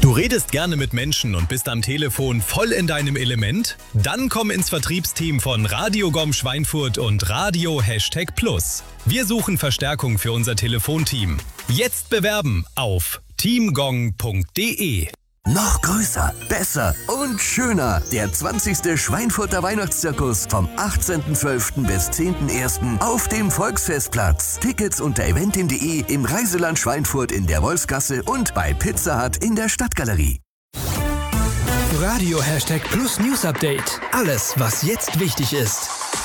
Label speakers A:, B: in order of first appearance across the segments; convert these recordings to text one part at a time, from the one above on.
A: Du redest gerne mit Menschen und bist am Telefon voll in deinem Element? Dann komm ins Vertriebsteam von Radio GOM Schweinfurt und Radio #Plus. Wir suchen Verstärkung für unser Telefonteam. Jetzt bewerben auf teamgong.de.
B: Noch größer, besser und schöner. Der 20. Schweinfurter Weihnachtszirkus vom 18.12. bis 10.01. auf dem Volksfestplatz. Tickets unter eventim.de, im Reiseland Schweinfurt in der Wolfsgasse und bei Pizza Hut in der Stadtgalerie.
C: Radio #Plus News Update. Alles, was jetzt wichtig ist.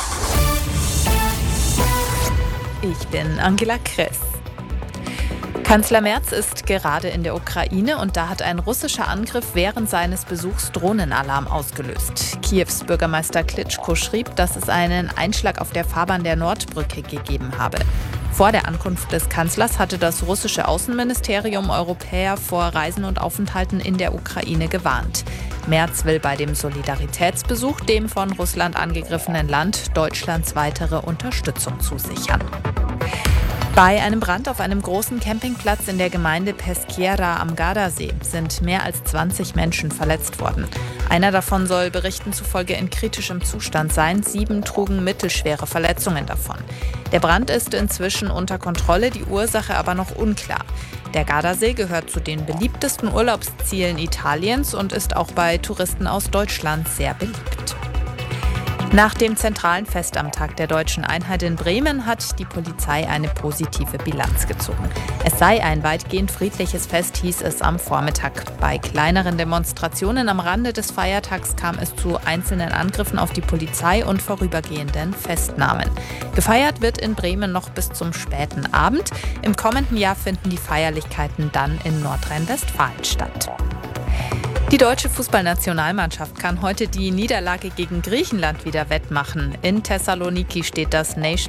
D: Ich bin Angela Kress. Kanzler Merz ist gerade in der Ukraine und da hat ein russischer Angriff während seines Besuchs Drohnenalarm ausgelöst. Kiews Bürgermeister Klitschko schrieb, dass es einen Einschlag auf der Fahrbahn der Nordbrücke gegeben habe. Vor der Ankunft des Kanzlers hatte das russische Außenministerium Europäer vor Reisen und Aufenthalten in der Ukraine gewarnt. Merz will bei dem Solidaritätsbesuch dem von Russland angegriffenen Land Deutschlands weitere Unterstützung zusichern. Bei einem Brand auf einem großen Campingplatz in der Gemeinde Peschiera am Gardasee sind mehr als 20 Menschen verletzt worden. Einer davon soll Berichten zufolge in kritischem Zustand sein. 7 trugen mittelschwere Verletzungen davon. Der Brand ist inzwischen unter Kontrolle, die Ursache aber noch unklar. Der Gardasee gehört zu den beliebtesten Urlaubszielen Italiens und ist auch bei Touristen aus Deutschland sehr beliebt. Nach dem zentralen Fest am Tag der Deutschen Einheit in Bremen hat die Polizei eine positive Bilanz gezogen. Es sei ein weitgehend friedliches Fest, hieß es am Vormittag. Bei kleineren Demonstrationen am Rande des Feiertags kam es zu einzelnen Angriffen auf die Polizei und vorübergehenden Festnahmen. Gefeiert wird in Bremen noch bis zum späten Abend. Im kommenden Jahr finden die Feierlichkeiten dann in Nordrhein-Westfalen statt. Die deutsche Fußballnationalmannschaft kann heute die Niederlage gegen Griechenland wieder wettmachen. In Thessaloniki steht das